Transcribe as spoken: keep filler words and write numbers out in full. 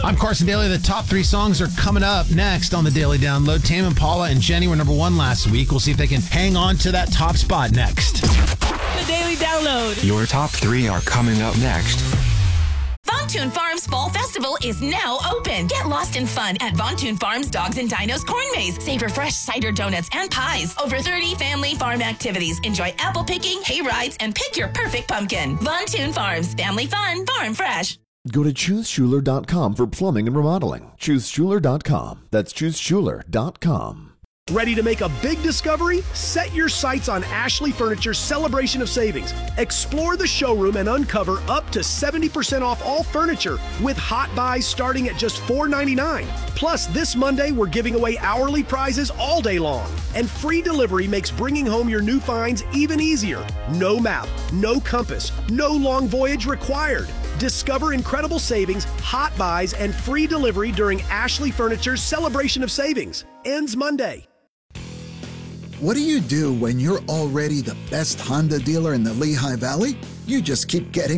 I'm Carson Daly. The top three songs are coming up next on the Daily Download. Tame Impala and Jenny were number one last week. We'll see if they can hang on to that top spot next. The Daily Download. Your top three are coming up next. Von Thun Farms Fall Festival is now open. Get lost in fun at Von Thun Farms Dogs and Dinos Corn Maze. Savor fresh cider donuts and pies. Over thirty family farm activities. Enjoy apple picking, hay rides, and pick your perfect pumpkin. Von Thun Farms. Family fun. Farm fresh. Go to choose schuler dot com for plumbing and remodeling. choose schuler dot com. That's choose schuler dot com. Ready to make a big discovery? Set your sights on Ashley Furniture's Celebration of Savings. Explore the showroom and uncover up to seventy percent off all furniture with hot buys starting at just four ninety-nine. Plus, this Monday, we're giving away hourly prizes all day long. And free delivery makes bringing home your new finds even easier. No map, no compass, no long voyage required. Discover incredible savings, hot buys, and free delivery during Ashley Furniture's Celebration of Savings. Ends Monday. What do you do when you're already the best Honda dealer in the Lehigh Valley? You just keep getting